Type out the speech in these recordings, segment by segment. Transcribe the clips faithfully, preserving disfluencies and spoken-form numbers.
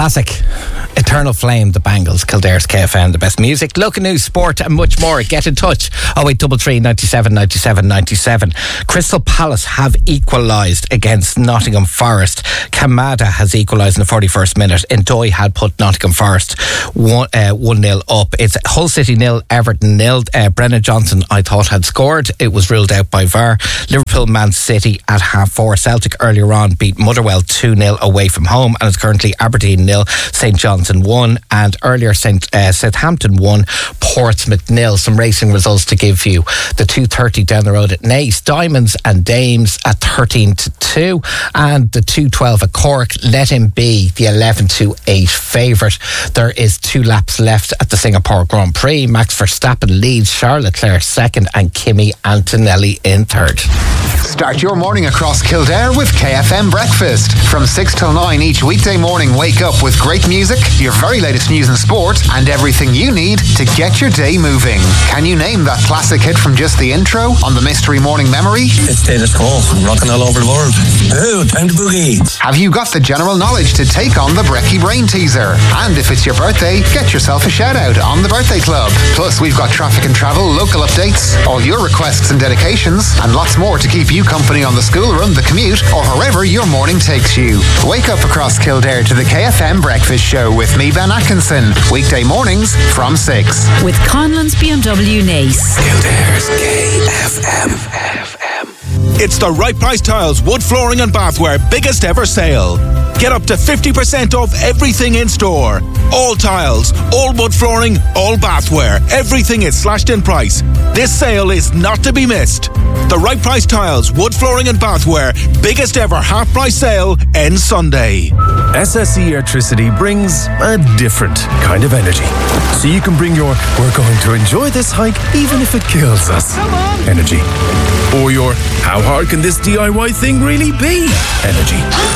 Classic. Eternal Flame, the Bangles, Kildare's K F M, the best music, local news, sport and much more. Get in touch. oh eight three three, nine seven, nine seven, nine seven. Crystal Palace have equalised against Nottingham Forest. Kamada has equalised in the forty-first minute. Ndoye had put Nottingham Forest one, uh, one nil up. It's Hull City nil, Everton nil. Uh, Brennan Johnson, I thought, had scored. It was ruled out by V A R. Liverpool Man City at half four. Celtic earlier on beat Motherwell two nil away from home, and it's currently Aberdeen nil, St Johnstone one, and earlier Saint uh, Southampton one, Portsmouth nil. Some racing results to give you. The two thirty down the road at Naas, Diamonds and Dames at thirteen to two, and the two twelve at Cork, Let Him Be, the eleven to eight favourite. There is two laps left at the Singapore Grand Prix. Max Verstappen leads, Charles Leclerc second, and Kimi Antonelli in third. Start your morning across Kildare with K F M Breakfast. From six till nine each weekday morning, wake up with great music, your very latest news and sport, and everything you need to get your day moving. Can you name that classic hit from just the intro on the Mystery Morning Memory? It's status quo, rocking all over the world. Oh, time to boogie. Have you got the general knowledge to take on the Brecky Brain Teaser? And if it's your birthday, get yourself a shout out on the Birthday Club. Plus, we've got traffic and travel, local updates, all your requests and dedications, and lots more to keep you company on the school run, the commute, or wherever your morning takes you. Wake up across Kildare to the K F M Breakfast Show with me, Ben Atkinson. Weekday mornings from six. With Conlon's B M W Naas. Kildare's K F M. It's the Right Price Tiles wood flooring and bathware biggest ever sale. Get up to fifty percent off everything in store. All tiles, all wood flooring, all bathware. Everything is slashed in price. This sale is not to be missed. The Right Price Tiles wood flooring and bathware biggest ever half price sale ends Sunday. S S E Airtricity brings a different kind of energy. So you can bring your "we're going to enjoy this hike even if it kills us" energy. Or your "how hard can this D I Y thing really be" energy.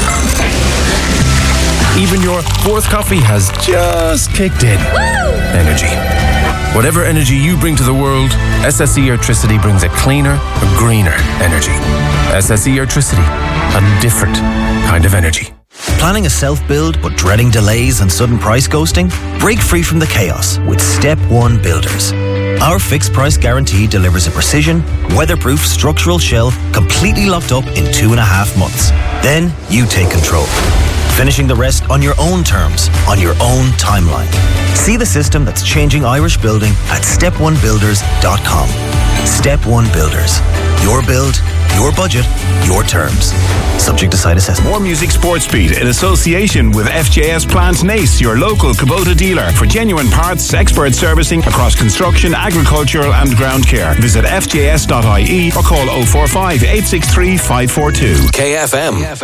Even your fourth coffee has just kicked in energy. Whatever energy you bring to the world, S S E Airtricity brings a cleaner, a greener energy. S S E Airtricity, a different kind of energy. Planning a self-build but dreading delays and sudden price ghosting? Break free from the chaos with Step One Builders. Our fixed price guarantee delivers a precision, weatherproof structural shell completely locked up in two and a half months. Then you take control, finishing the rest on your own terms, on your own timeline. See the system that's changing Irish building at step one builders dot com. Step One Builders. Your build, your budget, your terms. Subject to site assessment. More Music Sports Beat in association with F J S Plant Naas, your local Kubota dealer for genuine parts, expert servicing across construction, agricultural and ground care. Visit f j s dot i e or call oh four five, eight six three, five four two. K F M.